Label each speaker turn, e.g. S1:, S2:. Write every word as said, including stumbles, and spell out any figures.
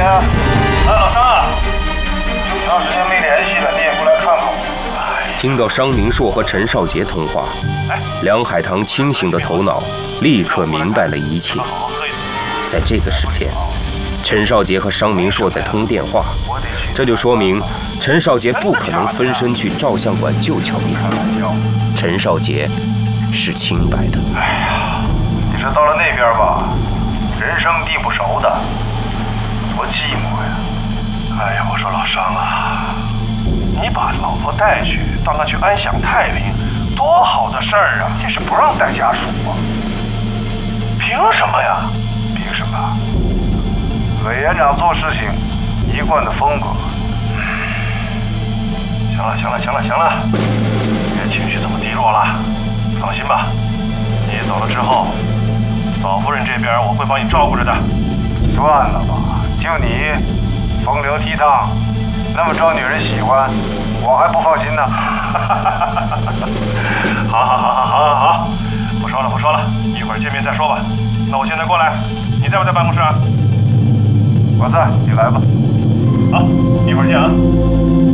S1: 啊，哎，老张啊，这么长时间没联系了，你也过来看看我。
S2: 听到商明硕和陈少杰通话，梁海棠清醒的头脑立刻明白了一切。在这个时间，陈少杰和商明硕在通电话，这就说明陈少杰不可能分身去照相馆救乔伊。陈少杰是清白的。
S1: 哎呀，你说到了那边吧，人生地不熟的，多寂寞呀！哎呀，我说老商啊，你把老婆带去，让她去安享太平，多好的事儿啊！这是不让带家属啊？凭什么呀？凭什么？委员长做事情一贯的风格。行了，行了，行了，行了，别情绪这么低落了。放心吧，你走了之后，嫂夫人这边我会帮你照顾着的。算了吧，就你风流倜傥，那么招女人喜欢，我还不放心呢。好好好好好好好，不说了不说了，一会儿见面再说吧。那我现在过来，你在不在办公室啊？我在，你来吧。好，一会儿见啊。